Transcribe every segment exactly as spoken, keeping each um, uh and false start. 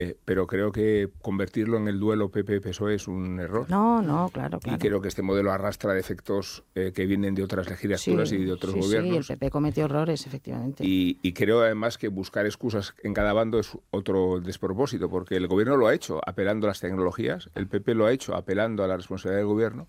Eh, pero creo que convertirlo en el duelo P P P S O E es un error. No, no, claro, claro. Y creo que este modelo arrastra defectos eh, que vienen de otras legislaturas sí, y de otros sí, gobiernos. Sí, el P P cometió errores, efectivamente. Y, y creo además que buscar excusas en cada bando es otro despropósito, porque el gobierno lo ha hecho apelando a las tecnologías, el P P lo ha hecho apelando a la responsabilidad del gobierno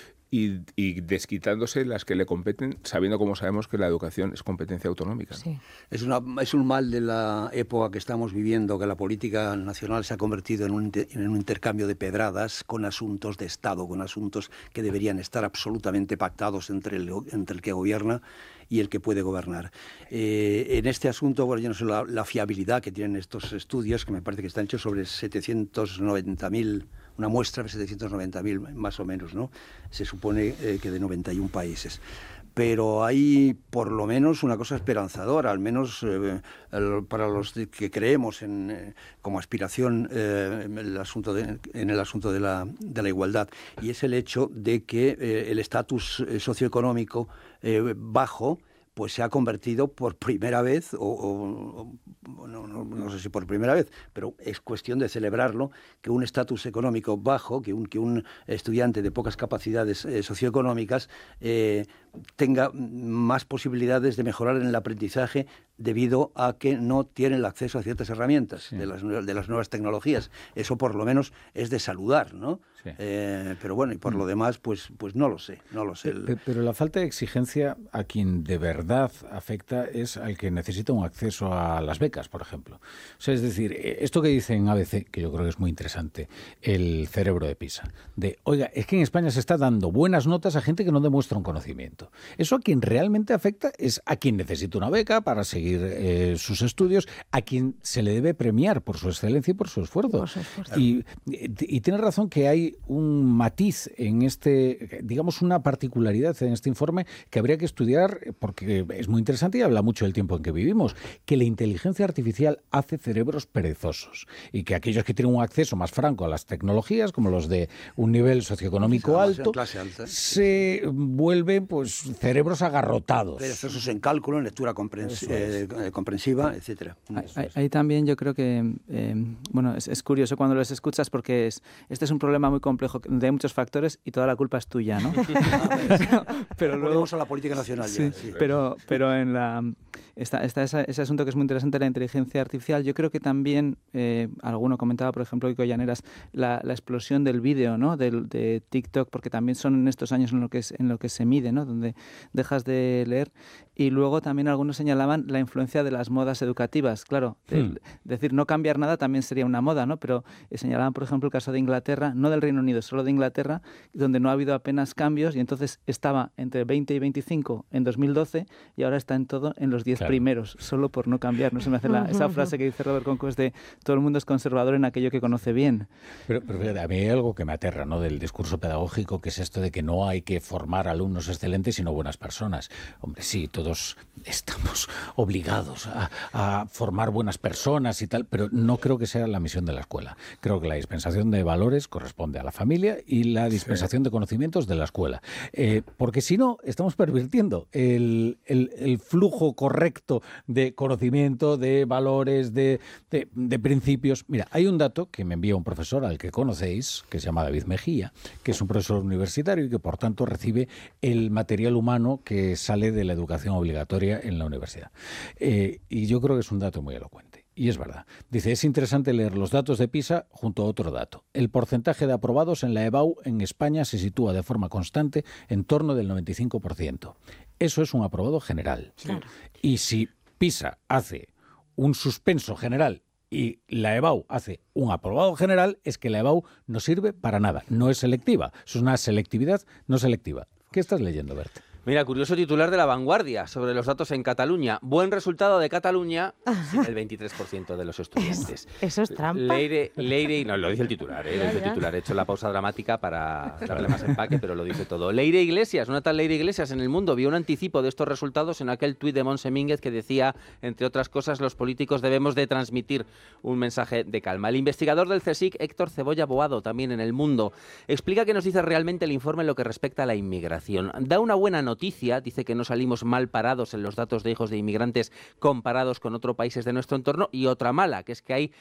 y, y desquitándose las que le competen, sabiendo como sabemos que la educación es competencia autonómica, ¿no? Sí. Es, una, es un mal de la época que estamos viviendo, que la política nacional se ha convertido en un, en un intercambio de pedradas con asuntos de Estado, con asuntos que deberían estar absolutamente pactados entre el, entre el que gobierna y el que puede gobernar. Eh, en este asunto, bueno, yo no sé la, la fiabilidad que tienen estos estudios, que me parece que están hechos sobre setecientos noventa mil, una muestra de setecientos noventa mil más o menos, ¿no? Se supone eh, que de noventa y un países. Pero hay por lo menos una cosa esperanzadora, al menos eh, el, para los que creemos en, eh, como aspiración eh, en el asunto, de, en el asunto de, la, de la igualdad, y es el hecho de que eh, el estatus socioeconómico eh, bajo pues se ha convertido por primera vez, o, o, o no, no, no sé si por primera vez, pero es cuestión de celebrarlo, que un estatus económico bajo, que un, que un estudiante de pocas capacidades eh, socioeconómicas eh, tenga más posibilidades de mejorar en el aprendizaje debido a que no tiene el acceso a ciertas herramientas sí. de, las, de las nuevas tecnologías. Eso por lo menos es de saludar, ¿no? Sí. Eh, pero bueno, y por mm. lo demás, pues, pues no lo sé, no lo sé. Pero, pero la falta de exigencia a quien de verdad afecta es al que necesita un acceso a las becas, por ejemplo. O sea, es decir, esto que dice en A B C, que yo creo que es muy interesante, el cerebro de Pisa, de, oiga, es que en España se está dando buenas notas a gente que no demuestra un conocimiento. Eso a quien realmente afecta es a quien necesita una beca para seguir eh, sus estudios, a quien se le debe premiar por su excelencia y por su esfuerzo. Por su esfuerzo. Y, y, y tiene razón que hay un matiz en este, digamos, una particularidad en este informe que habría que estudiar porque es muy interesante y habla mucho del tiempo en que vivimos, que la inteligencia artificial hace cerebros perezosos y que aquellos que tienen un acceso más franco a las tecnologías, como los de un nivel socioeconómico alto, clase alta, se vuelven pues cerebros agarrotados. Perezosos en cálculo, en lectura comprens eh, comprensiva, etcétera. Ahí, ahí también yo creo que, eh, bueno, es, es curioso cuando los escuchas porque es, este es un problema muy complejo donde hay muchos factores y toda la culpa es tuya, ¿no? pero, pero luego a la política nacional ya. Sí, Sí. Pero, pero en la está, está ese, ese asunto que es muy interesante, la inteligencia artificial. Yo creo que también, eh, alguno comentaba, por ejemplo, Kiko Llaneras, la, la explosión del vídeo, ¿no? De, de TikTok, porque también son en estos años en lo que es, en lo que se mide, ¿no? Donde dejas de leer. Y luego también algunos señalaban la influencia de las modas educativas. Claro, hmm. el, decir no cambiar nada también sería una moda, ¿no? Pero eh, señalaban, por ejemplo, el caso de Inglaterra, no del Reino Unido, solo de Inglaterra, donde no ha habido apenas cambios y entonces estaba entre veinte y veinticinco en dos mil doce y ahora está en todo en los diez claro. primeros, solo por no cambiar. No se me hace la, esa frase que dice Robert Conquest de todo el mundo es conservador en aquello que conoce bien. Pero, pero fíjate, a mí hay algo que me aterra, ¿no? Del discurso pedagógico, que es esto de que no hay que formar alumnos excelentes, sino buenas personas. Hombre, sí, todos estamos obligados a, a formar buenas personas y tal, pero no creo que sea la misión de la escuela. Creo que la dispensación de valores corresponde a la familia y la dispensación sí. de conocimientos de la escuela. Eh, porque si no, estamos pervirtiendo el, el, el flujo correcto de conocimiento, de valores, de, de, de principios. Mira, hay un dato que me envía un profesor al que conocéis, que se llama David Mejía, que es un profesor universitario y que por tanto recibe el material humano que sale de la educación obligatoria en la universidad. Eh, y yo creo que es un dato muy elocuente. Y es verdad. Dice, es interesante leer los datos de PISA junto a otro dato. El porcentaje de aprobados en la EBAU en España se sitúa de forma constante en torno del noventa y cinco por ciento. Eso es un aprobado general. Claro. Y si PISA hace un suspenso general y la EBAU hace un aprobado general, es que la EBAU no sirve para nada. No es selectiva. Es una selectividad no selectiva. ¿Qué estás leyendo, Bert? Mira, curioso titular de La Vanguardia sobre los datos en Cataluña. Buen resultado de Cataluña sin el veintitrés por ciento de los estudiantes. Eso es trampa. Leire, Leire, no, lo dice el titular, ¿eh? Lo dice el titular. He hecho la pausa dramática para darle más empaque, pero lo dice todo. Leire Iglesias, una tal Leire Iglesias en El Mundo, vio un anticipo de estos resultados en aquel tuit de Montse Mínguez que decía, entre otras cosas, los políticos debemos de transmitir un mensaje de calma. El investigador del CSIC, Héctor Cebolla Boado, también en El Mundo, explica qué nos dice realmente el informe en lo que respecta a la inmigración. Da una buena noticia. Noticia, dice que no salimos mal parados en los datos de hijos de inmigrantes comparados con otros países de nuestro entorno, y otra mala, que es que hay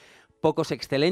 pocos excelentes.